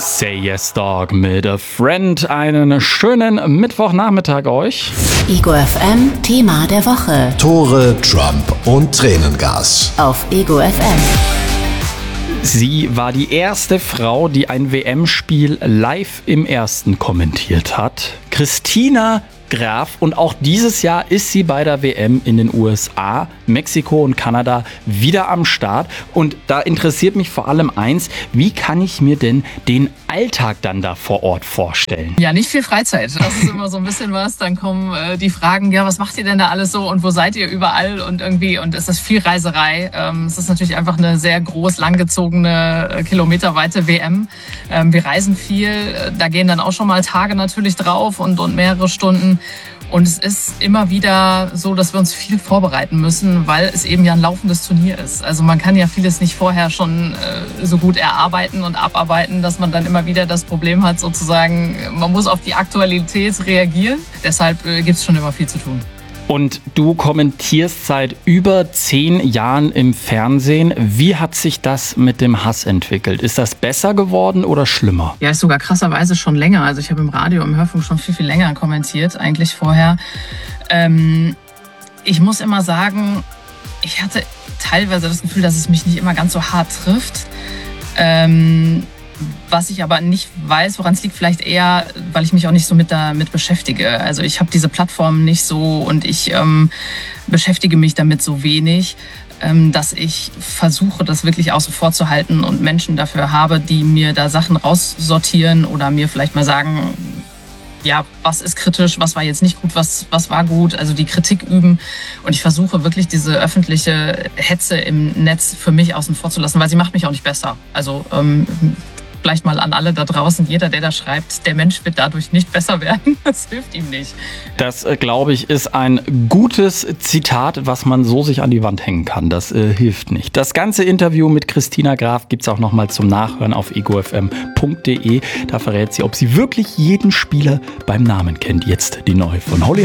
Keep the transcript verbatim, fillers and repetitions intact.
Say Yes Dog mit A Friend. Einen schönen Mittwochnachmittag euch. Ego F M Thema der Woche. Tore, Trump und Tränengas. Auf Ego F M. Sie war die erste Frau, die ein W M-Spiel live im Ersten kommentiert hat. Christina Graf. Und auch dieses Jahr ist sie bei der W M in den U S A, Mexiko und Kanada wieder am Start. Und da interessiert mich vor allem eins: Wie kann ich mir denn den Alltag dann da vor Ort vorstellen? Ja, nicht viel Freizeit. Das ist immer so ein bisschen was. Dann kommen äh, die Fragen, ja, was macht ihr denn da alles so und wo seid ihr überall und irgendwie, und es ist viel Reiserei. Ähm, es ist natürlich einfach eine sehr groß, langgezogene, äh, kilometerweite W M. Ähm, wir reisen viel, da gehen dann auch schon mal Tage natürlich drauf und, und mehrere Stunden. Und es ist immer wieder so, dass wir uns viel vorbereiten müssen, weil es eben ja ein laufendes Turnier ist. Also man kann ja vieles nicht vorher schon äh, so gut erarbeiten und abarbeiten, dass man dann immer wieder das Problem hat, sozusagen, man muss auf die Aktualität reagieren. Deshalb äh, gibt es schon immer viel zu tun. Und du kommentierst seit über zehn Jahren im Fernsehen. Wie hat sich das mit dem Hass entwickelt? Ist das besser geworden oder schlimmer? Ja, ist sogar krasserweise schon länger. Also ich habe im Radio, im Hörfunk schon viel, viel länger kommentiert, eigentlich vorher. Ähm, ich muss immer sagen, ich hatte teilweise das Gefühl, dass es mich nicht immer ganz so hart trifft. Ähm, Was ich aber nicht weiß, woran es liegt, vielleicht eher, weil ich mich auch nicht so mit damit beschäftige. Also ich habe diese Plattform nicht so und ich ähm, beschäftige mich damit so wenig, ähm, dass ich versuche, das wirklich außen vor zu halten und Menschen dafür habe, die mir da Sachen raussortieren oder mir vielleicht mal sagen, ja, was ist kritisch, was war jetzt nicht gut, was, was war gut, also die Kritik üben. Und ich versuche wirklich diese öffentliche Hetze im Netz für mich außen vor zu lassen, weil sie macht mich auch nicht besser. Also ähm, vielleicht mal an alle da draußen, jeder, der da schreibt, der Mensch wird dadurch nicht besser werden. Das hilft ihm nicht. Das, äh, glaube ich, ist ein gutes Zitat, was man so sich an die Wand hängen kann. Das äh, hilft nicht. Das ganze Interview mit Christina Graf gibt es auch nochmal zum Nachhören auf ego f m punkt d e. Da verrät sie, ob sie wirklich jeden Spieler beim Namen kennt. Jetzt die neue von Holly